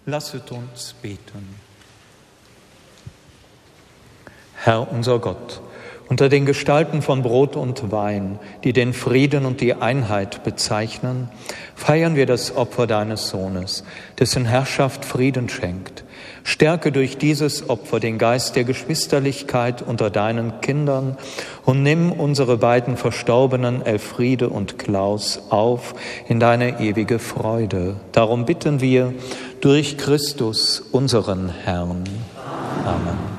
Lasset uns beten. Herr unser Gott, unter den Gestalten von Brot und Wein, die den Frieden und die Einheit bezeichnen, feiern wir das Opfer deines Sohnes, dessen Herrschaft Frieden schenkt. Stärke durch dieses Opfer den Geist der Geschwisterlichkeit unter deinen Kindern und nimm unsere beiden Verstorbenen Elfriede und Klaus auf in deine ewige Freude. Darum bitten wir durch Christus, unseren Herrn. Amen.